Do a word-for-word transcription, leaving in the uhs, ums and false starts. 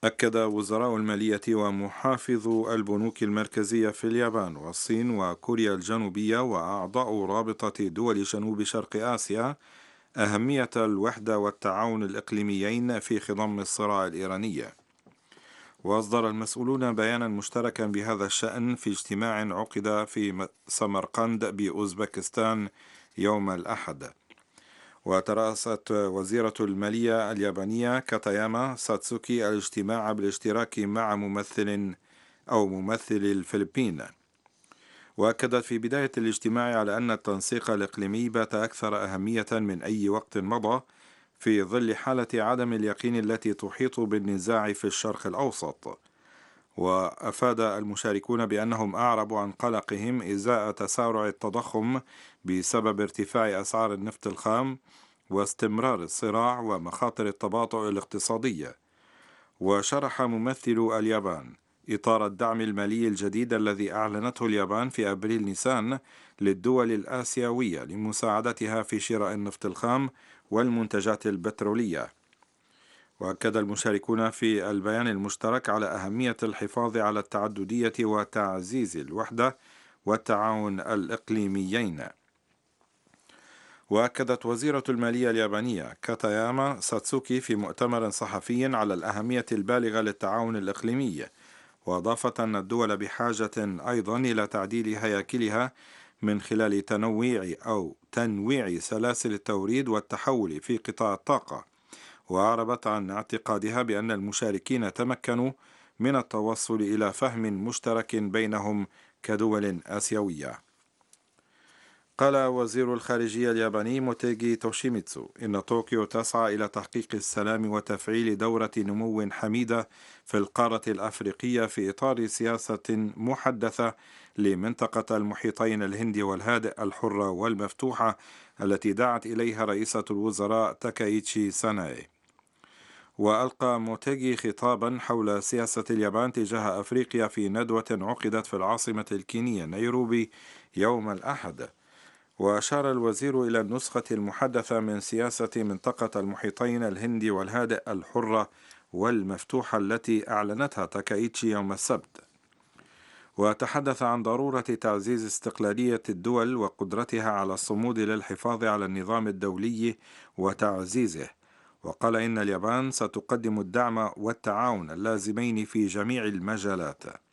أكد وزراء المالية ومحافظو البنوك المركزية في اليابان والصين وكوريا الجنوبية وأعضاء رابطة دول جنوب شرق آسيا أهمية الوحدة والتعاون الإقليميين في خضم الصراع الإيراني. وأصدر المسؤولون بيانا مشتركا بهذا الشأن في اجتماع عقد في سمرقند بأوزبكستان يوم الأحد. وترأست وزيرة المالية اليابانية كاتاياما ساتسوكي الاجتماع بالاشتراك مع ممثل أو ممثل الفلبين. وأكدت في بداية الاجتماع على أن التنسيق الإقليمي بات أكثر أهمية من أي وقت مضى في ظل حالة عدم اليقين التي تحيط بالنزاع في الشرق الأوسط. وأفاد المشاركون بأنهم أعربوا عن قلقهم إزاء تسارع التضخم بسبب ارتفاع أسعار النفط الخام واستمرار الصراع ومخاطر التباطؤ الاقتصادي. وشرح ممثل اليابان إطار الدعم المالي الجديد الذي أعلنته اليابان في أبريل نيسان للدول الآسيوية لمساعدتها في شراء النفط الخام والمنتجات البترولية. وأكد المشاركون في البيان المشترك على أهمية الحفاظ على التعددية وتعزيز الوحدة والتعاون الإقليميين. وأكدت وزيرة المالية اليابانية كاتاياما ساتسوكي في مؤتمر صحفي على الأهمية البالغة للتعاون الإقليمي، وأضافت أن الدول بحاجة أيضا إلى تعديل هياكلها من خلال تنويع أو تنويع سلاسل التوريد والتحول في قطاع الطاقة. وأعربت عن اعتقادها بأن المشاركين تمكنوا من التوصل إلى فهم مشترك بينهم كدول آسيوية. قال وزير الخارجية الياباني موتيغي توشيميتسو إن طوكيو تسعى إلى تحقيق السلام وتفعيل دورة نمو حميدة في القارة الأفريقية في إطار سياسة محدثة لمنطقة المحيطين الهندي والهادئ الحرة والمفتوحة التي دعت إليها رئيسة الوزراء تاكايتشي ساناي. وألقى موتيغي خطابا حول سياسة اليابان تجاه أفريقيا في ندوة عقدت في العاصمة الكينية نيروبي يوم الأحد. وأشار الوزير إلى النسخة المحدثة من سياسة منطقة المحيطين الهندي والهادئ الحرة والمفتوحة التي أعلنتها تاكايتشي يوم السبت. وتحدث عن ضرورة تعزيز استقلالية الدول وقدرتها على الصمود للحفاظ على النظام الدولي وتعزيزه. وقال إن اليابان ستقدم الدعم والتعاون اللازمين في جميع المجالات.